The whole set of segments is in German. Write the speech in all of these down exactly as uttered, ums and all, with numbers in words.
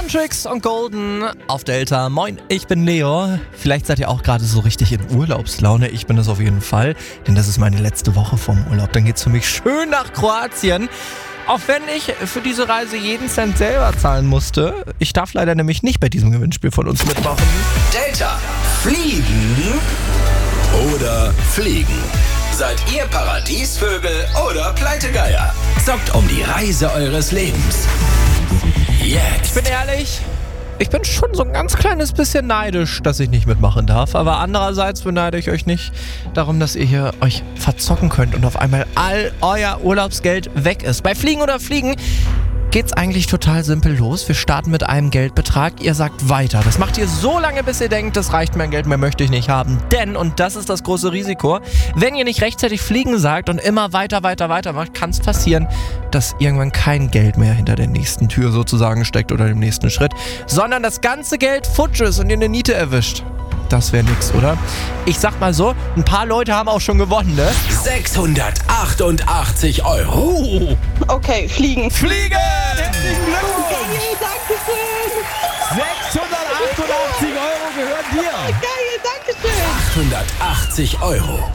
Huntrix und Golden auf Delta. Moin, ich bin Leo. Vielleicht seid ihr auch gerade so richtig in Urlaubslaune. Ich bin es auf jeden Fall, denn das ist meine letzte Woche vom Urlaub. Dann geht's für mich schön nach Kroatien. Auch wenn ich für diese Reise jeden Cent selber zahlen musste. Ich darf leider nämlich nicht bei diesem Gewinnspiel von uns mitmachen. Delta. Fliegen oder fliegen? Seid ihr Paradiesvögel oder Pleitegeier? Zockt um die Reise eures Lebens. Jetzt. Ich bin ehrlich, ich bin schon so ein ganz kleines bisschen neidisch, dass ich nicht mitmachen darf. Aber andererseits beneide ich euch nicht darum, dass ihr hier euch verzocken könnt und auf einmal all euer Urlaubsgeld weg ist. Bei Fliegen oder Fliegen geht's eigentlich total simpel los. Wir starten mit einem Geldbetrag. Ihr sagt weiter. Das macht ihr so lange, bis ihr denkt, das reicht, mein Geld mehr möchte ich nicht haben. Denn, und das ist das große Risiko, wenn ihr nicht rechtzeitig fliegen sagt und immer weiter, weiter, weiter macht, kann es passieren, dass irgendwann kein Geld mehr hinter der nächsten Tür sozusagen steckt oder dem nächsten Schritt, sondern das ganze Geld futsch ist und ihr eine Niete erwischt. Das wäre nix, oder? Ich sag mal so, ein paar Leute haben auch schon gewonnen, ne? sechshundertachtundachtzig Euro. Uh. Okay, fliegen. Fliegen! Herzlichen Glückwunsch! Geil, dankeschön. sechshundertachtundachtzig Euro gehören dir! Geil, dankeschön. achthundertachtzig Euro.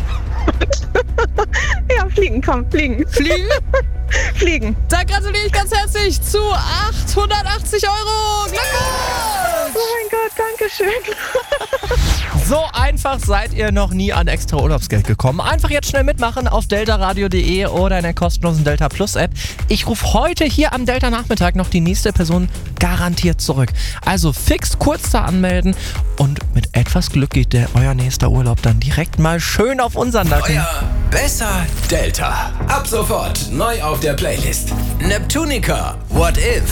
Ja, fliegen, komm, fliegen. Fliegen? Fliegen. Da gratuliere ich ganz herzlich zu achthundertachtzig Euro! Glückwunsch! Oh mein Gott, dankeschön. So einfach seid ihr noch nie an extra Urlaubsgeld gekommen. Einfach jetzt schnell mitmachen auf deltaradio punkt de oder in der kostenlosen Delta Plus App. Ich rufe heute hier am Delta Nachmittag noch die nächste Person garantiert zurück. Also fix kurz da anmelden und mit etwas Glück geht der euer nächster Urlaub dann direkt mal schön auf unseren Nacken. Euer besser Delta. Ab sofort neu auf der Playlist. Neptunica. What if?